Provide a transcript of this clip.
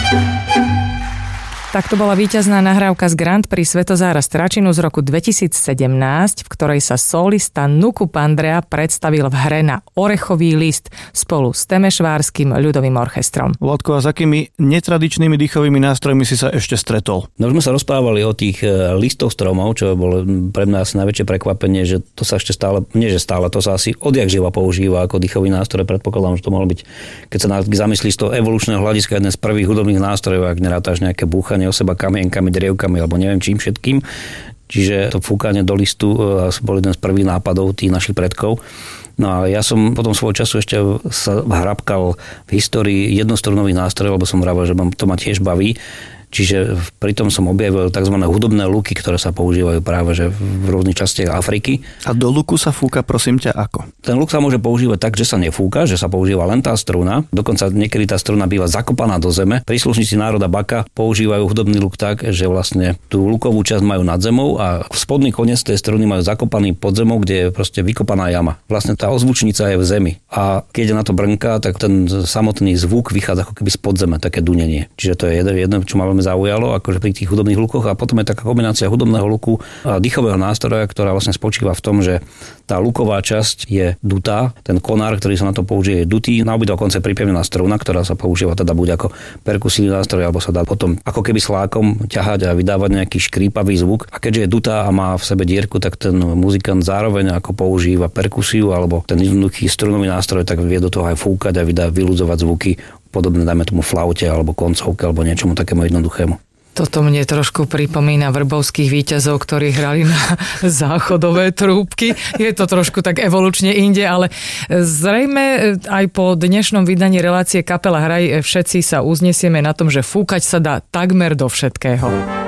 Takto bola víťazná nahrávka z Grand Prix Svetozára Stračinu z roku 2017, v ktorej sa solista Nuku Pandrea predstavil v hre na Orechový list spolu s Temešvárskym ľudovým orchestrom. Vladko, a s akými netradičnými dýchovými nástrojmi si sa ešte stretol? No už sme sa rozprávali o tých listoch stromov, čo bolo pre mňa asi najväčšie prekvapenie, že to sa ešte stále, nie že stále, to sa asi odjak živa používa ako dýchový nástroj. Predpokladám, že to mohlo byť, keď sa zamyslíš z toho evolučného hľadiska, jeden z prvých hudobných nástrojov, ak nerátaš nejaké búchanie o seba kamienkami, drievkami alebo neviem čím všetkým. Čiže to fúkanie do listu bol jeden z prvých nápadov tých našich predkov. No a ja som potom svojho času ešte sa hrabkal v histórii jednostrunových nástrojov, lebo som vravel, že to ma tiež baví. Čiže pritom som objavil tzv. Hudobné luky, ktoré sa používajú práve že v rôznych častiach Afriky. A do luku sa fúka, prosím ťa, ako? Ten luk sa môže používať tak, že sa nefúka, že sa používa len tá struna. Dokonca niekedy tá struna býva zakopaná do zeme. Príslušníci národa Baka používajú hudobný luk tak, že vlastne tú lukovú časť majú nad zemou a spodný koniec tej struny majú zakopaný pod zemou, kde je proste vykopaná jama. Vlastne tá ozvučnica je v zemi. A keď je na to brnka, tak ten samotný zvuk vychádza ako keby spod zeme, také dunenie. Čiže to je jedno, čo máme zaujalo, akože pri tých hudobných lukoch, a potom je taká kombinácia hudobného luku a dýchového nástroja, ktorá vlastne spočíva v tom, že tá luková časť je dutá, ten konár, ktorý sa na to použije, je dutý, na obidva konce pripevnená struna, ktorá sa používa teda buď ako perkusívny nástroj, alebo sa dá potom ako keby slákom ťahať a vydávať nejaký škrípavý zvuk. A keďže je dutá a má v sebe dierku, tak ten muzikant zároveň ako používa perkusiu alebo ten jednoduchý strunový nástroj, tak vie do toho aj fúkať a vyludzovať zvuky podobné, dajme tomu flaute alebo koncovke alebo niečomu takému jednoduchému. Toto mne trošku pripomína vrbovských víťazov, ktorí hrali na záchodové trúbky. Je to trošku tak evolučne inde, ale zrejme aj po dnešnom vydaní relácie Kapela Hraj všetci sa uznesieme na tom, že fúkať sa dá takmer do všetkého.